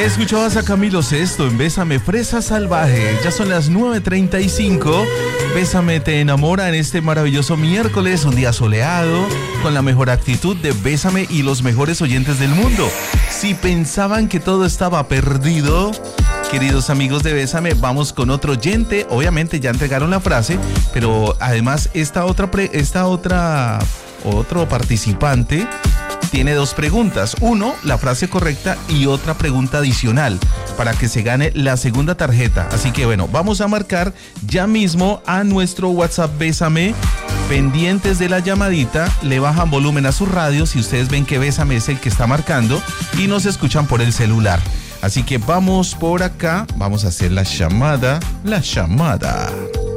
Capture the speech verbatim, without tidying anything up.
Escuchabas a Camilo Sesto en Bésame Fresa Salvaje. Ya son las nueve treinta y cinco. Bésame te enamora en este maravilloso miércoles, un día soleado, con la mejor actitud de Bésame y los mejores oyentes del mundo. Si pensaban que todo estaba perdido, queridos amigos de Bésame, vamos con otro oyente. Obviamente ya entregaron la frase, pero además esta otra, pre, esta otra, otro participante tiene dos preguntas. Uno, la frase correcta, y otra pregunta adicional para que se gane la segunda tarjeta. Así que bueno, vamos a marcar ya mismo a nuestro WhatsApp Bésame. Pendientes de la llamadita, le bajan volumen a su radio si ustedes ven que Bésame es el que está marcando y nos escuchan por el celular. Así que vamos por acá, vamos a hacer la llamada, la llamada.